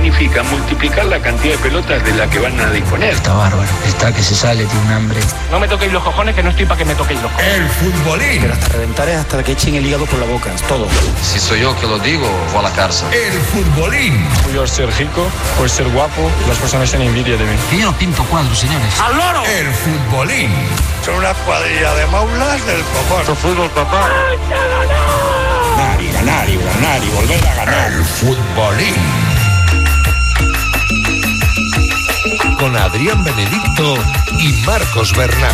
significa multiplicar la cantidad de pelotas de la que van a disponer. Está bárbaro, está que se sale, tiene un hambre. No me toquéis los cojones, que no estoy para que me toquéis los cojones. El futbolín. Pero hasta reventar es hasta que echen el hígado por la boca, todo. Si soy yo que lo digo, voy a la cárcel. El futbolín. Por ser rico, por ser guapo, las personas tienen envidia de mí. Que yo no pinto cuadros, señores. ¡Al loro! El futbolín. Son una cuadrilla de maulas del copón. ¡Tu fútbol, papá! Ganar y volver a ganar. El futbolín. Con Adrián Benedicto y Marcos Bernat.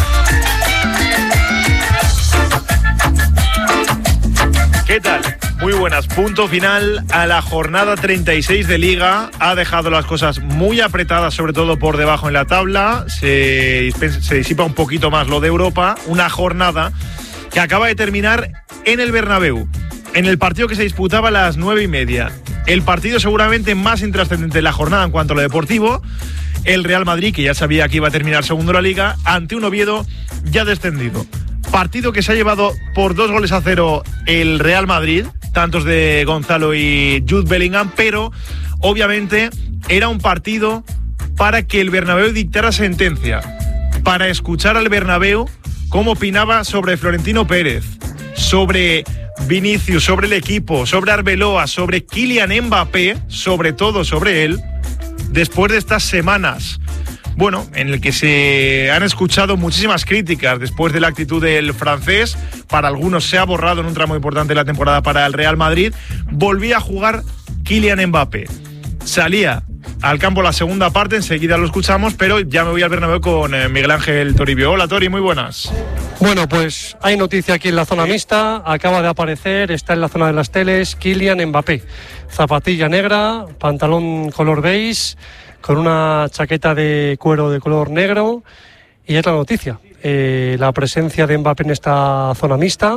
¿Qué tal? Muy buenas. Punto final a la jornada 36 de Liga. Ha dejado las cosas muy apretadas, sobre todo por debajo en la tabla. Se disipa un poquito más lo de Europa. Una jornada que acaba de terminar en el Bernabéu, en el partido que se disputaba a las 9:30. El partido seguramente más intrascendente de la jornada en cuanto a lo deportivo. El Real Madrid, que ya sabía que iba a terminar segundo la Liga, ante un Oviedo ya descendido. Partido que se ha llevado por 2-0 el Real Madrid, tantos de Gonzalo y Jude Bellingham, pero obviamente era un partido para que el Bernabéu dictara sentencia, para escuchar al Bernabéu cómo opinaba sobre Florentino Pérez, sobre Vinicius, sobre el equipo, sobre Arbeloa, sobre Kylian Mbappé, sobre todo sobre él, después de estas semanas, bueno, en el que se han escuchado muchísimas críticas después de la actitud del francés. Para algunos se ha borrado en un tramo importante de la temporada para el Real Madrid. Volvía a jugar Kylian Mbappé. Salía al campo la segunda parte, enseguida lo escuchamos, pero ya me voy al Bernabéu con Miguel Ángel Toribio. Hola Tori, muy buenas. Bueno, pues hay noticia aquí en la zona mixta, acaba de aparecer, está en la zona de las teles, Kylian Mbappé. Zapatilla negra, pantalón color beige, con una chaqueta de cuero de color negro, y es la noticia. La presencia de Mbappé en esta zona mixta.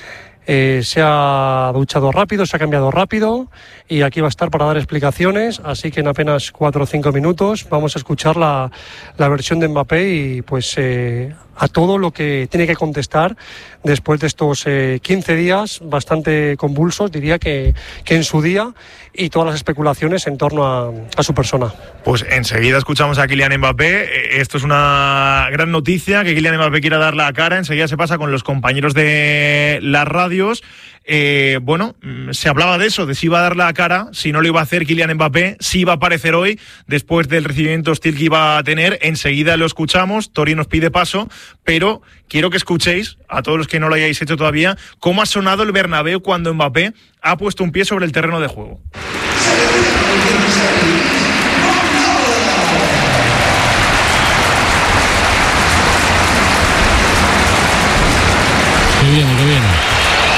Se ha duchado rápido, se ha cambiado rápido y aquí va a estar para dar explicaciones, así que en apenas 4 o 5 minutos vamos a escuchar la versión de Mbappé y pues a todo lo que tiene que contestar después de estos 15 días bastante convulsos, diría que en su día, y todas las especulaciones en torno a su persona. Pues enseguida escuchamos a Kylian Mbappé. Esto es una gran noticia, que Kylian Mbappé quiera dar la cara. Enseguida se pasa con los compañeros de las radios. Bueno, se hablaba de eso, de si iba a dar la cara, si no lo iba a hacer Kylian Mbappé, si iba a aparecer hoy, después del recibimiento hostil que iba a tener. Enseguida lo escuchamos, Tori nos pide paso, pero quiero que escuchéis, a todos los que no lo hayáis hecho todavía, cómo ha sonado el Bernabéu cuando Mbappé ha puesto un pie sobre el terreno de juego. Qué bien.